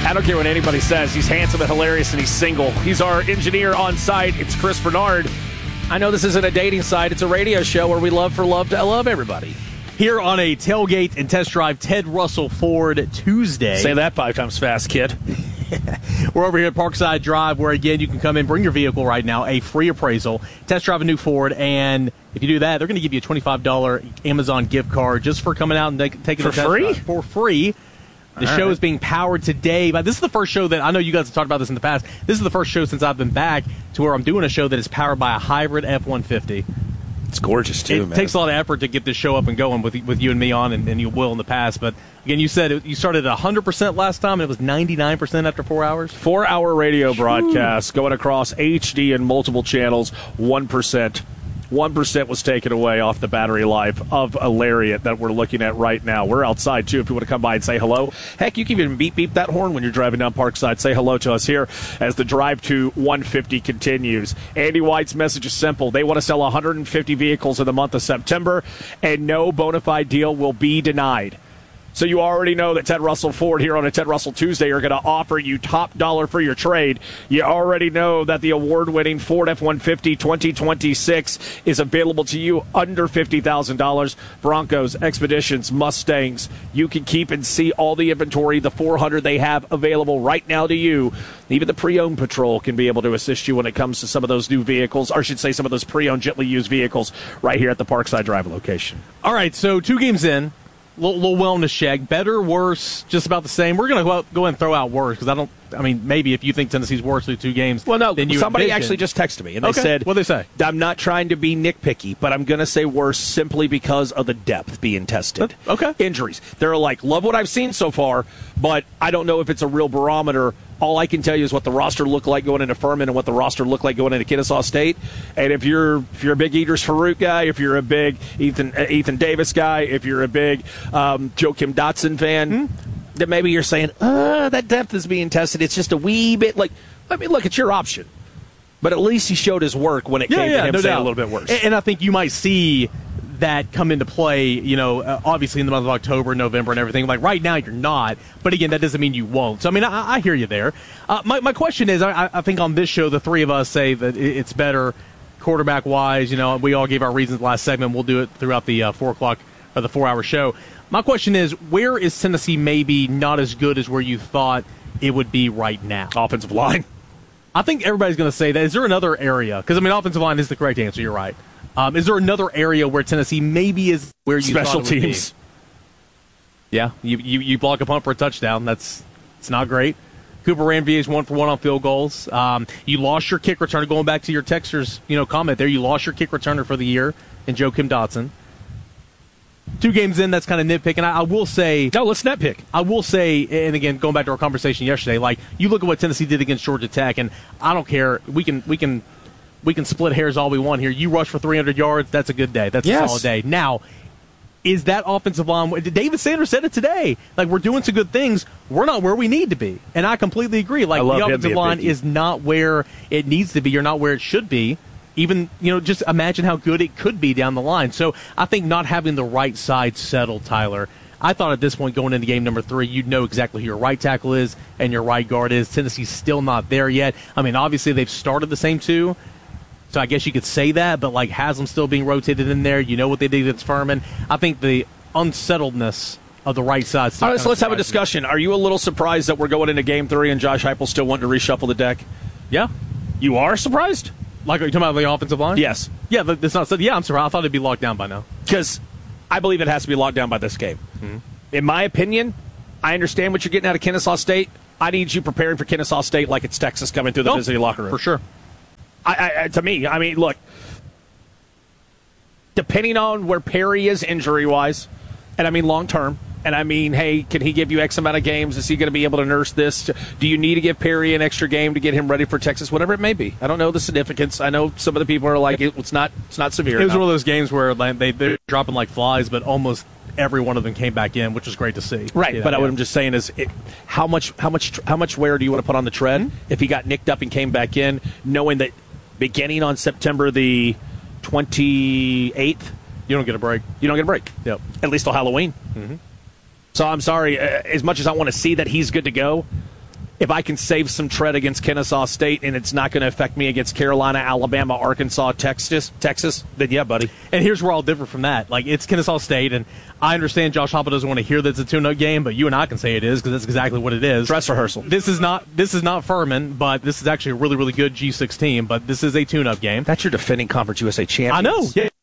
I don't care what anybody says. He's handsome and hilarious, and he's single. He's our engineer on site. It's Chris Bernard. I know this isn't a dating site. It's a radio show where we love to love everybody. Here on a tailgate and test drive Ted Russell Ford Tuesday. Say that 5 times fast, kid. We're over here at Parkside Drive, where, again, you can come in, bring your vehicle right now, a free appraisal, test drive a new Ford, and if you do that, they're going to give you a $25 Amazon gift card just for coming out and taking for a test free? drive. For free. The show is being powered today. But this is the first show that, I know you guys have talked about this in the past, this is the first show since I've been back to where I'm doing a show that is powered by a hybrid F-150. It's gorgeous, too, man. It takes a lot of effort to get this show up and going with you and me on, and you will in the past. But, again, you said you started at 100% last time, and it was 99% after 4 hours? 4-hour radio broadcast going across HD and multiple channels, 1%. 1% was taken away off the battery life of a Lariat that we're looking at right now. We're outside, too, if you want to come by and say hello. Heck, you can even beep that horn when you're driving down Parkside. Say hello to us here as the drive to 150 continues. Andy White's message is simple. They want to sell 150 vehicles in the month of September, and no bona fide deal will be denied. So you already know that Ted Russell Ford here on a Ted Russell Tuesday are going to offer you top dollar for your trade. You already know that the award-winning Ford F-150 2026 is available to you under $50,000. Broncos, Expeditions, Mustangs. You can keep and see all the inventory, the 400 they have available right now to you. Even the pre-owned patrol can be able to assist you when it comes to some of those new vehicles, or I should say some of those pre-owned, gently used vehicles right here at the Parkside Drive location. All right, so 2 games in. Little wellness check. Better, worse, just about the same. We're going to go ahead and throw out worse because maybe if you think Tennessee's worse through 2 games. Well, no, then somebody actually just texted me and they said, what'd they say? I'm not trying to be nitpicky, but I'm going to say worse simply because of the depth being tested. Okay. Injuries. They're like, love what I've seen so far, but I don't know if it's a real barometer. All I can tell you is what the roster looked like going into Furman and what the roster looked like going into Kennesaw State. And if you're a big Idris Farouk guy, if you're a big Ethan Davis guy, if you're a big Joakim Dotson fan, then maybe you're saying, that depth is being tested. It's just a wee bit look, it's your option. But at least he showed his work when it came to him saying a little bit worse. And I think you might see that come into play, obviously in the month of October, November, and everything. Like right now, you're not. But again, that doesn't mean you won't. So, I hear you there. My question is, I think on this show, the 3 of us say that it's better quarterback-wise. We all gave our reasons last segment. We'll do it throughout the 4 o'clock or the 4-hour show. My question is, where is Tennessee maybe not as good as where you thought it would be right now? Offensive line. I think everybody's going to say that. Is there another area? Because, offensive line is the correct answer. You're right. Is there another area where Tennessee maybe is where you special thought it would teams? Be? Yeah, you block a punt for a touchdown. It's not great. Cooper Ranvier is 1 for 1 on field goals. You lost your kick returner. Going back to your texter's comment there, you lost your kick returner for the year in Joakim Dotson. 2 games in, that's kind of nitpicking. I will say, no, let's nitpick. I will say, and again, going back to our conversation yesterday, like you look at what Tennessee did against Georgia Tech, and I don't care. We can split hairs all we want here. You rush for 300 yards, that's a good day. That's a solid day. Now, is that offensive line? David Sanders said it today. Like, we're doing some good things. We're not where we need to be. And I completely agree. Like, the offensive line is not where it needs to be. You're not where it should be. Even, just imagine how good it could be down the line. So I think not having the right side settled, Tyler, I thought at this point going into game number 3, you'd know exactly who your right tackle is and your right guard is. Tennessee's still not there yet. Obviously they've started the same 2. So I guess you could say that, but like Haslam still being rotated in there. You know what they did against Furman. I think the unsettledness of the right side. All right, so let's have a discussion. Are you a little surprised that we're going into game 3 and Josh Heupel still wanting to reshuffle the deck? Yeah. You are surprised? Like, are you talking about the offensive line? Yes. Yeah, that's not said. Yeah, I'm surprised. I thought it'd be locked down by now. Because I believe it has to be locked down by this game. Mm-hmm. In my opinion, I understand what you're getting out of Kennesaw State. I need you preparing for Kennesaw State like it's Texas coming through the visiting locker room. For sure. To me, look, depending on where Perry is injury-wise, and long-term, and hey, can he give you X amount of games? Is he going to be able to nurse this? Do you need to give Perry an extra game to get him ready for Texas? Whatever it may be. I don't know the significance. I know some of the people are like, it's not severe. It was one of those games where they're dropping like flies, but almost every one of them came back in, which was great to see. Right, but what I'm just saying is, how much wear do you want to put on the tread if he got nicked up and came back in, knowing that beginning on September the 28th, you don't get a break. Yep. At least till Halloween. Mm-hmm. So I'm sorry, as much as I want to see that he's good to go, if I can save some tread against Kennesaw State and it's not going to affect me against Carolina, Alabama, Arkansas, Texas, then yeah, buddy. And here's where I'll differ from that. Like, it's Kennesaw State, and I understand Josh Heupel doesn't want to hear that it's a tune-up game, but you and I can say it is because that's exactly what it is. Dress rehearsal. This is not Furman, but this is actually a really, really good G6 team, but this is a tune-up game. That's your defending Conference USA champion. I know. Yeah.